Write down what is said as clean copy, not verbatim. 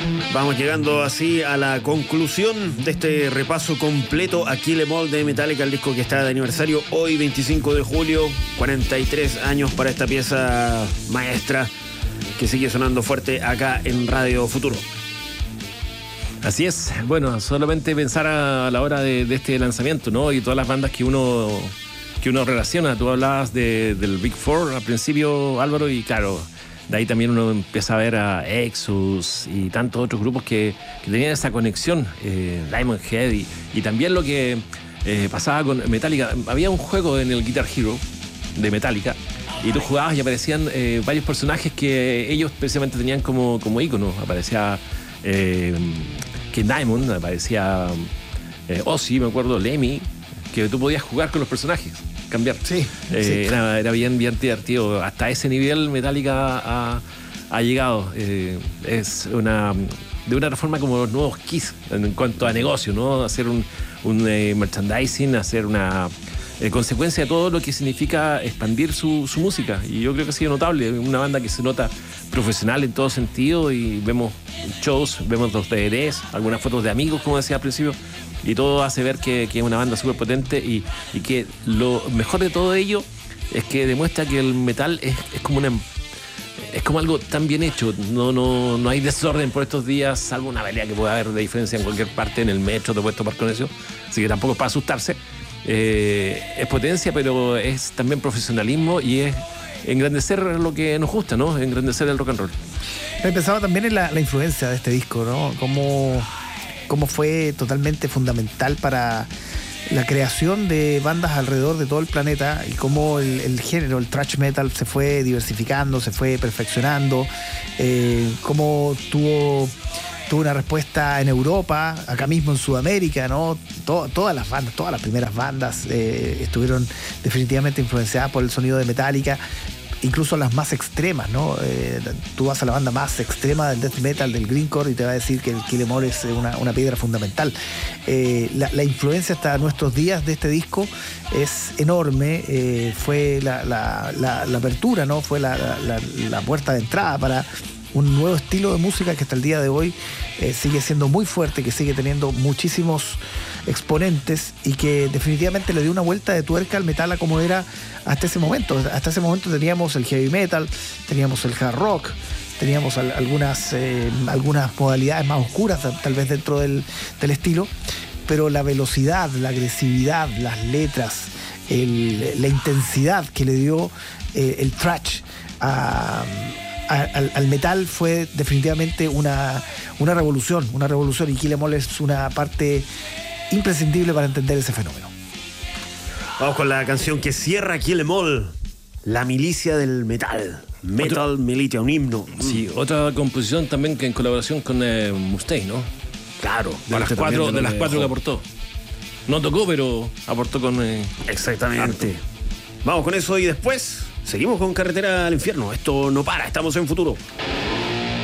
Vamos llegando así a la conclusión de este repaso completo a Kill 'Em All de Metallica, el disco que está de aniversario hoy, 25 de julio, 43 años para esta pieza maestra que sigue sonando fuerte acá en Radio Futuro. Así es, bueno, solamente pensar a la hora de este lanzamiento, ¿no? Y todas las bandas que uno relaciona. Tú hablabas del Big Four al principio, Álvaro, y claro, de ahí también uno empieza a ver a Exodus y tantos otros grupos que tenían esa conexión, Diamond Head y también lo que pasaba con Metallica. Había un juego en el Guitar Hero de Metallica y tú jugabas y aparecían varios personajes que ellos precisamente tenían como íconos. Aparecía King Diamond, aparecía Ozzy, me acuerdo, Lemmy, que tú podías jugar con los personajes, cambiar. Sí. Era bien divertido. Hasta ese nivel Metallica ha llegado. Es de una reforma como los nuevos Kiss en cuanto a negocio, ¿no? Hacer un merchandising, hacer una consecuencia de todo lo que significa expandir su música. Y yo creo que ha sido notable. Una banda que se nota profesional en todo sentido, y vemos shows, vemos los DVDs, algunas fotos de amigos, como decía al principio, y todo hace ver que es una banda súper potente y que lo mejor de todo ello es que demuestra que el metal es como algo tan bien hecho. No hay desorden por estos días, salvo una pelea que puede haber de diferencia en cualquier parte, en el metro te puedes topar con eso, así que tampoco es para asustarse. Es potencia, pero es también profesionalismo y es engrandecer lo que nos gusta, ¿no? Engrandecer el rock and roll. He pensado también en la influencia de este disco, ¿no? Cómo fue totalmente fundamental para la creación de bandas alrededor de todo el planeta, y cómo el género, el thrash metal, se fue diversificando, se fue perfeccionando, cómo tuvo una respuesta en Europa, acá mismo en Sudamérica, ¿no? Todas las bandas, todas las primeras bandas estuvieron definitivamente influenciadas por el sonido de Metallica, incluso las más extremas, ¿no? Tú vas a la banda más extrema del death metal, del grindcore, y te va a decir que el Kill 'Em All es una piedra fundamental. La influencia hasta nuestros días de este disco es enorme. Fue la apertura, ¿no? Fue la puerta de entrada para un nuevo estilo de música que hasta el día de hoy sigue siendo muy fuerte, que sigue teniendo muchísimos exponentes, y que definitivamente le dio una vuelta de tuerca al metal a como era hasta ese momento. Hasta ese momento teníamos el heavy metal, teníamos el hard rock, teníamos algunas modalidades más oscuras tal vez dentro del estilo, pero la velocidad, la agresividad, las letras, la intensidad que le dio el thrash al metal fue definitivamente una revolución, y Kill 'Em All es una parte imprescindible para entender ese fenómeno. Vamos con la canción que cierra Kill 'Em All, La Milicia del Metal. Metal Militia, un himno. Sí, otra composición también que en colaboración con Mustaine, ¿no? Claro, de las cuatro que aportó. No tocó, pero aportó con... Exactamente. Harto. Vamos con eso y después seguimos con Carretera al Infierno. Esto no para, estamos en Futuro.